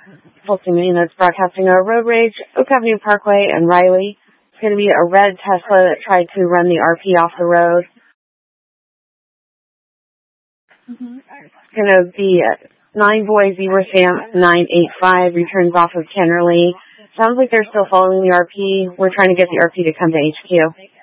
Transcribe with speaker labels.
Speaker 1: Fulton Maine that's broadcasting a road rage, Oak Avenue Parkway and Riley. It's going to be a red Tesla that tried to run the RP off the road. It's going to be 9 Boise, we're Sam 985, returns off of Kennerly. Sounds like they're still following the RP. We're trying to get the RP to come to HQ.